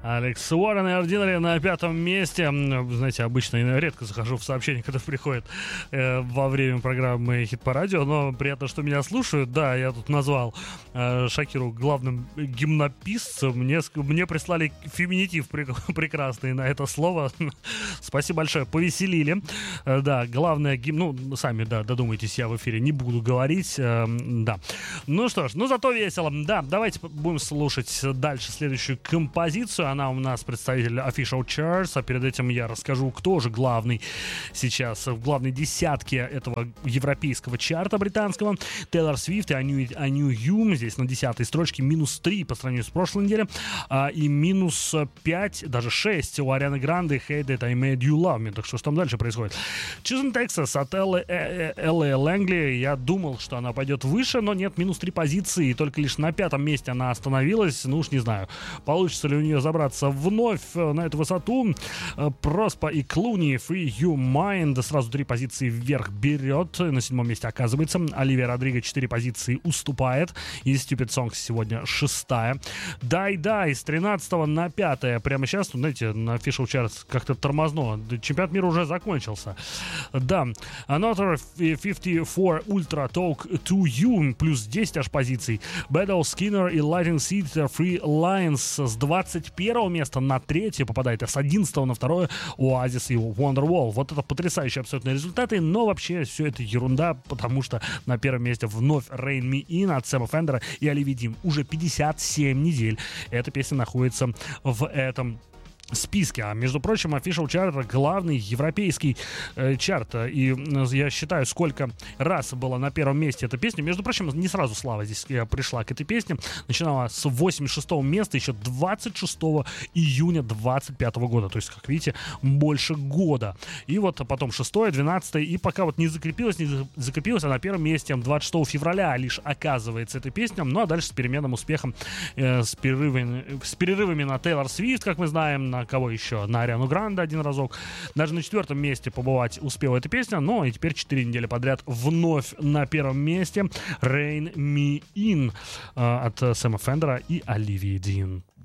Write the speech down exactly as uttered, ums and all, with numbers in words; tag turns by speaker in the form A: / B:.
A: Алекс Уоррен и Ordinary на пятом месте. Знаете, обычно я редко захожу в сообщения, которые приходят э, во время программы «Хит по радио», но приятно, что меня слушают. Да, я тут назвал э, Шакиру главным гимнописцем. Мне, мне прислали феминитив прекрасный на это слово. Спасибо большое, повеселили. Э, да, главное гимн... Ну, сами, да, додумайтесь, я в эфире не буду говорить. Э, да. Ну что ж, ну зато весело. Да, давайте будем слушать дальше следующую композицию. Она у нас представитель Official Charts, а перед этим я расскажу, кто же главный сейчас в главной десятке этого европейского чарта британского. Тейлор Свифт и I Knew, I Knew You здесь на десятой строчке, минус три по сравнению с прошлой неделей, а, и минус пять, даже шесть у Арианы Гранде Hey That I Made You Love Me. Так что, что там дальше происходит? Чизен Texas от Эллы Лэнгли. Я думал, что она пойдет выше, но нет, минус три позиции, и только лишь на пятом месте она остановилась. Ну уж не знаю, получится ли у нее забраться вновь на эту высоту. Проспа и Клуни Free You Mind сразу три позиции вверх берет. На седьмом месте оказывается. Оливия Родриго четыре позиции уступает. И Stupid Songs сегодня шестая. Дай Дай с тринадцатого на пятое. Прямо сейчас, ну, знаете, на Official Charts как-то тормозно. Чемпионат мира уже закончился. Да. Another пятьдесят четыре Ultra Talk to You плюс десять аж позиций. Battle Skinner и Lighting Seed Free Lions с двадцать первого места на третье попадает, а с одиннадцатого на второе Oasis и Wonderwall. Вот это потрясающие абсолютно результаты, но вообще все это ерунда, потому что на первом месте вновь Rain Me In от Сэма Фендера и Оливии Дим. Уже пятьдесят семь недель эта песня находится в этом списке. А между прочим, Official Chart — главный европейский э, чарт. И э, я считаю, сколько раз была на первом месте эта песня. Между прочим, не сразу Слава здесь я пришла к этой песне. Начинала с восемьдесят шестого места еще двадцать шестого июня двадцать пятого года. То есть, как видите, больше года. И вот потом шестое, двенадцатое. И пока вот не закрепилась, не закрепилась, а на первом месте двадцать шестого февраля лишь оказывается эта песня. Ну а дальше с переменным успехом, э, с, перерывами, с перерывами на Тейлор Свифт, как мы знаем, на кого еще? На Ариану Гранде один разок. Даже на четвертом месте побывать успела эта песня. Ну и теперь четыре недели подряд вновь на первом месте Rain Me In э, от Сэма Фендера и Оливии Дин.